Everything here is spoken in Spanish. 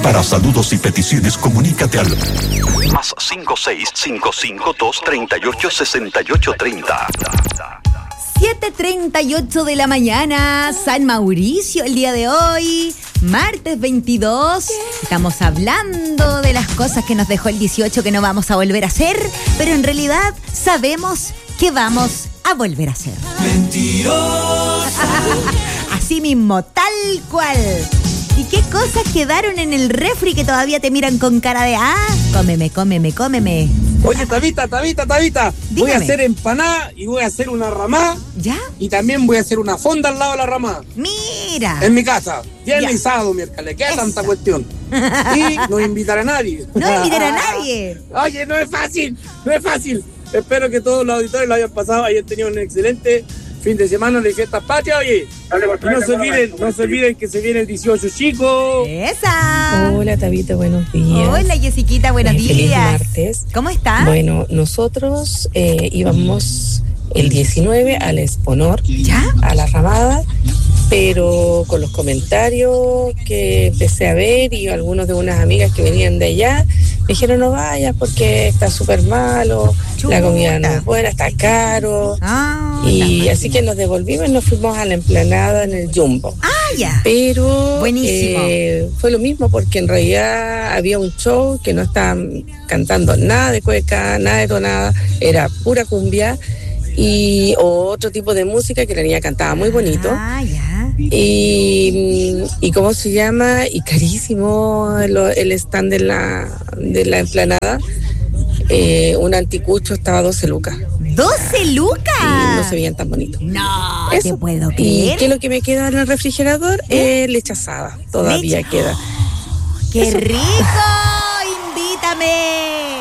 Para saludos y peticiones, comunícate al más 56552386830. 7:38 de la mañana, San Mauricio, el día de hoy, martes 22. Estamos hablando de las cosas que nos dejó el 18 que no vamos a volver a hacer, pero en realidad sabemos que vamos a volver a hacer. Mentiroso. Así mismo, tal cual. ¿Y qué cosas quedaron en el refri que todavía te miran con cara de cómeme? Oye, Tabita. Dígame. Voy a hacer empanada y voy a hacer una ramá. ¿Ya? Y también voy a hacer una fonda al lado de la ramá. Mira. En mi casa. Viernes Ya. y sábado, miércoles. ¿Qué tanta cuestión? Y no invitar a nadie. No invitar a nadie. Oye, no es fácil. Espero que todos los auditores lo hayan pasado, hayan tenido un excelente fin de semana de fiestas patrias, oye. Y no se olviden que se viene el 18, chicos. ¡Esa! Hola, Tabita, buenos días. Hola, Jessiquita, buenos días. Feliz martes. ¿Cómo estás? Bueno, nosotros íbamos el 19 al Exponor, ¿Ya? a la ramada, pero con los comentarios que empecé a ver y algunos de unas amigas que venían de allá, me dijeron no vayas porque está súper malo, la comida no es buena, está caro. Y así que nos devolvimos y nos fuimos a la emplanada en el Jumbo. Ya. Pero buenísimo. Fue lo mismo porque en realidad había un show que no estaban cantando nada de cueca, nada de tonada, era pura cumbia y otro tipo de música que la niña cantaba muy bonito. Ya. Y ¿cómo se llama? Y carísimo el stand de la emplanada. Un anticucho estaba 12 lucas. ¿12 lucas? Y no se veían tan bonitos. No, eso. te puedo ¿Y creer. qué es lo que me queda en el refrigerador? Leche asada. Todavía queda. ¡Qué rico! ¡Invítame!